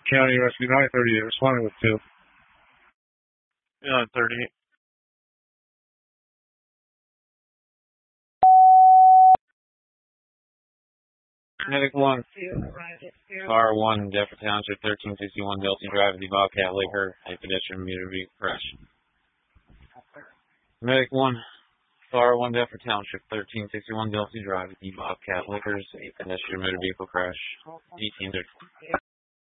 County Rescue 938, responding with 2. Yeah, 30. Medic 1. R1, Deptford Township, 1361 Delta Drive, the Bobcat Liquor, a pedestrian motor vehicle crash. Medic 1. R1, Deptford Township, 1361 Delta Drive, the Bobcat Liquors, a pedestrian motor vehicle crash. 1830.